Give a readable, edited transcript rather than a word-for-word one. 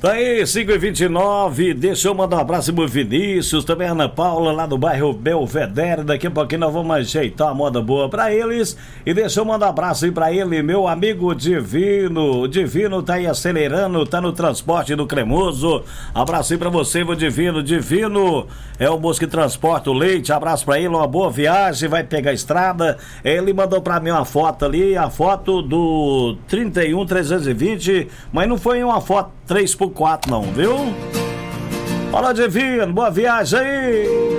Daí, 5h29, deixa eu mandar um abraço pro Vinícius, também a Ana Paula, lá do bairro Belvedere. Daqui a pouquinho nós vamos ajeitar uma moda boa pra eles. E deixa eu mandar um abraço aí pra ele, meu amigo Divino. O Divino tá aí acelerando, tá no transporte do Cremoso. Abraço aí pra você, meu Divino. Divino é o moço que transporta o leite. Abraço pra ele, uma boa viagem, vai pegar a estrada. Ele mandou pra mim uma foto ali, a foto do 31320, mas não foi uma foto 3x4 não, viu? Fala, Divino, boa viagem aí!